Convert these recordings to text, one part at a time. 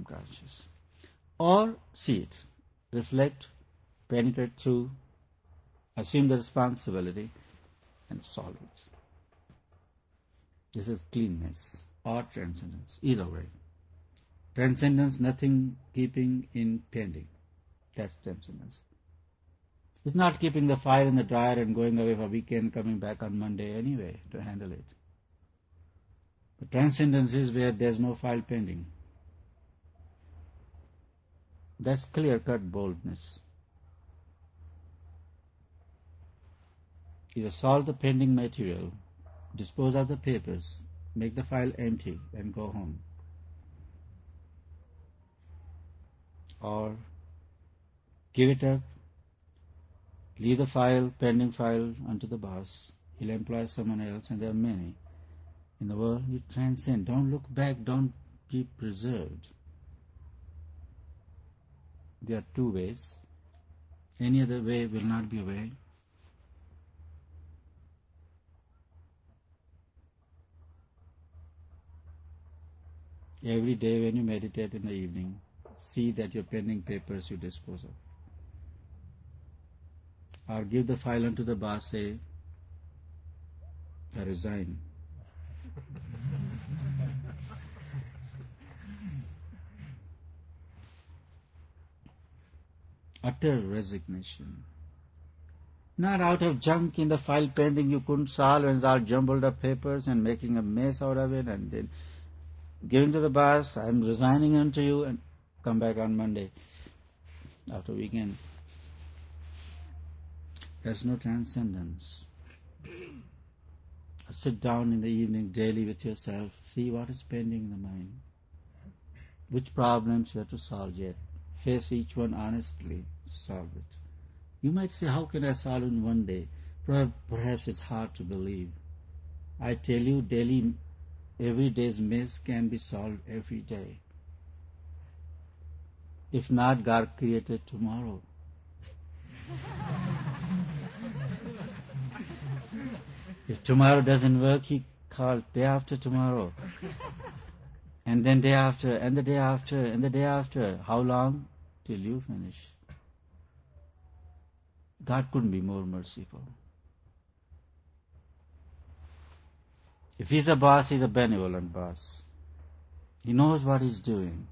unconscious. Or see it, reflect, penetrate through, assume the responsibility, and solve it. This is cleanness or transcendence, either way. Transcendence, nothing keeping in pending. That's transcendence. It's not keeping the file in the dryer and going away for a weekend, coming back on Monday anyway to handle it. But transcendence is where there's no file pending. That's clear-cut boldness. Either solve the pending material, dispose of the papers, make the file empty, and go home. Or give it up, leave the file, pending file, unto the boss. He'll employ someone else, and there are many in the world. You transcend. Don't look back. Don't be preserved. There are two ways. Any other way will not be a way. Every day when you meditate in the evening, see that your pending papers you dispose of. Or give the file unto the boss, say, I resign. Utter resignation. Not out of junk in the file pending you couldn't solve and all jumbled up papers and making a mess out of it and then giving to the boss, I'm resigning unto you, and come back on Monday after weekend. There's no transcendence. Sit down in the evening daily with yourself, see what is pending in the mind, which problems you have to solve yet. Face each one honestly, solve it. You might say, how can I solve in one day? Perhaps it's hard to believe. I tell you, daily, every day's mess can be solved every day. If not, God created tomorrow. If tomorrow doesn't work, He called day after tomorrow. And then day after, and the day after, and the day after. How long? Till you finish. God couldn't be more merciful. If He's a boss, He's a benevolent boss. He knows what He's doing.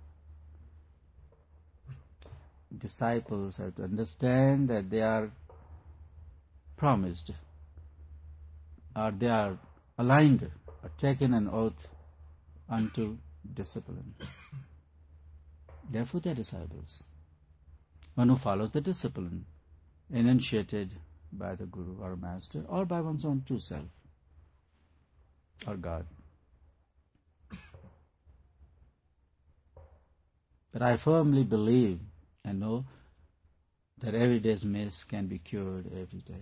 Disciples have to understand that they are promised, or they are aligned, or taken an oath unto discipline. Therefore they are disciples. One who follows the discipline enunciated by the Guru or Master, or by one's own true self, or God. But I firmly believe and know that every day's mess can be cured every day.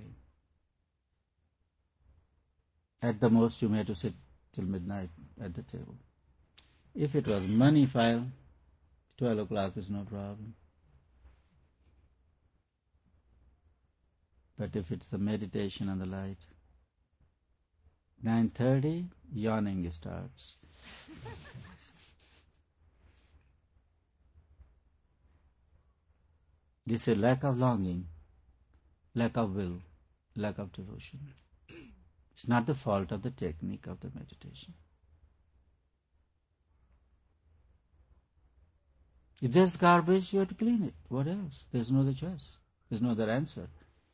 At the most, you may have to sit till midnight at the table. If it was money file, 12 o'clock is no problem. But if it's the meditation and the light, 9:30, yawning starts. This is lack of longing, lack of will, lack of devotion. It's not the fault of the technique of the meditation. If there's garbage, you have to clean it. What else? There's no other choice. There's no other answer.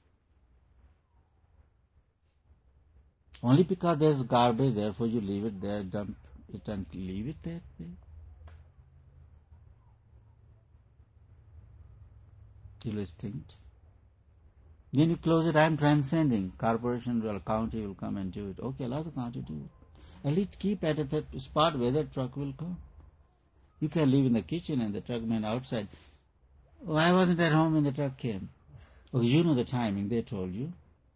Only because there's garbage, therefore you leave it there, dump it and leave it that way. Till extinct. Then you close it, I'm transcending. Corporation or county will come and do it. Okay, allow the county to do it. At least keep at that spot where the truck will come. You can leave in the kitchen and the truckman outside. Oh, I wasn't at home when the truck came. Oh, you know the timing, they told you.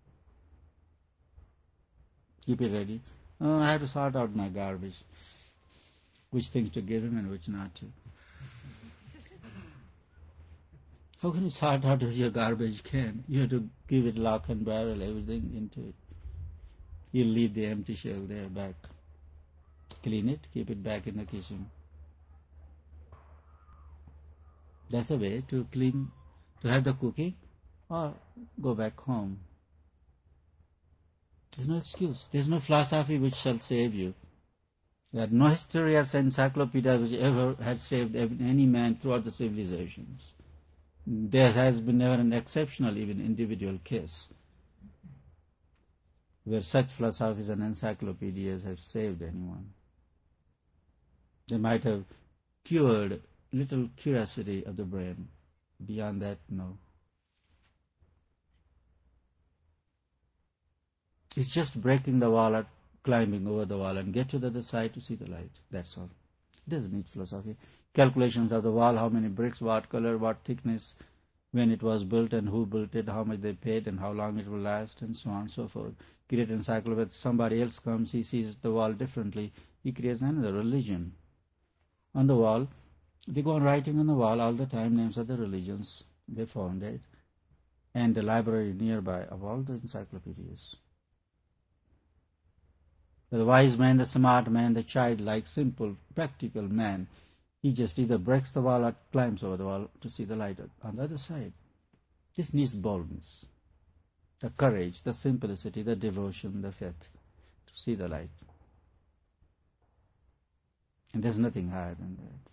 Keep it ready. Oh, I have to sort out my garbage. Which things to give him and which not to. How can you sort out your garbage can? You have to give it lock and barrel, everything into it. You leave the empty shell there back. Clean it, keep it back in the kitchen. That's a way to clean, to have the cooking or go back home. There's no excuse. There's no philosophy which shall save you. There are no history or encyclopedia which ever had saved any man throughout the civilizations. There has been never an exceptional, even individual case where such philosophies and encyclopedias have saved anyone. They might have cured little curiosity of the brain. Beyond that, no. It's just breaking the wall or climbing over the wall and get to the other side to see the light. That's all. It doesn't need philosophy. Calculations of the wall, how many bricks, what color, what thickness, when it was built and who built it, how much they paid and how long it will last, and so on and so forth. Create encyclopedia. Somebody else comes, he sees the wall differently. He creates another religion. On the wall, they go on writing on the wall all the time names of the religions they founded and the library nearby of all the encyclopedias. The wise man, the smart man, the childlike, simple, practical man, he just either breaks the wall or climbs over the wall to see the light on the other side. This needs boldness, the courage, the simplicity, the devotion, the faith to see the light. And there's nothing higher than that.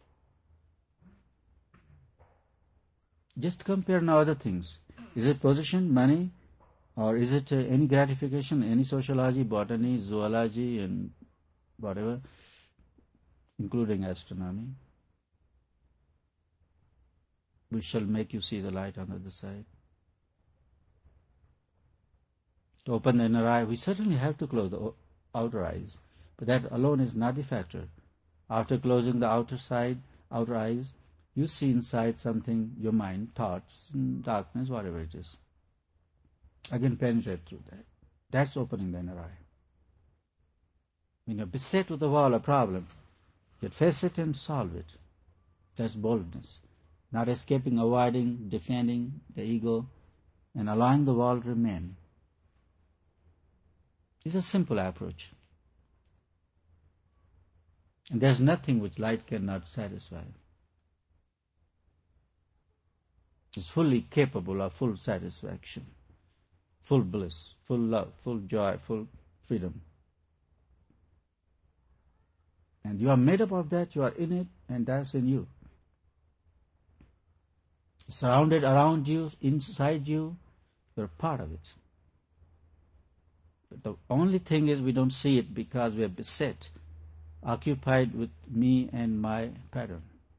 Just compare now other things. Is it position, money, or is it any gratification, any sociology, botany, zoology, and whatever, including astronomy, which shall make you see the light on the other side? To open the inner eye, we certainly have to close the outer eyes, but that alone is not the factor. After closing the outer eyes, you see inside something, your mind, thoughts, darkness, whatever it is. Again, penetrate through that. That's opening the inner eye. When you're beset with a wall, a problem, you face it and solve it. That's boldness. Not escaping, avoiding, defending the ego, and allowing the wall to remain. It's a simple approach. And there's nothing which light cannot satisfy. It's fully capable of full satisfaction, full bliss, full love, full joy, full freedom. And you are made up of that, you are in it, and that's in you. Surrounded around you, inside you, you're part of it. But the only thing is we don't see it because we are beset, occupied with me and my pattern.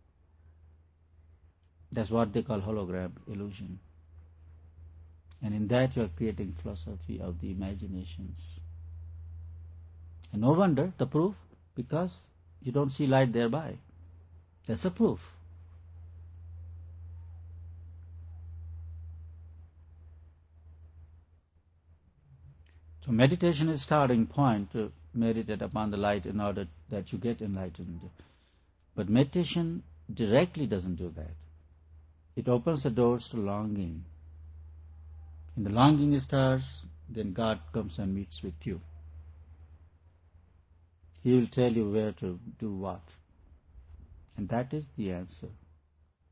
That's what they call hologram illusion. And in that you are creating philosophy of the imaginations. And no wonder, the proof, because you don't see light thereby. That's a proof. So meditation is starting point to meditate upon the light in order that you get enlightened. But meditation directly doesn't do that. It opens the doors to longing. When the longing starts, then God comes and meets with you. He will tell you where to do what. And that is the answer.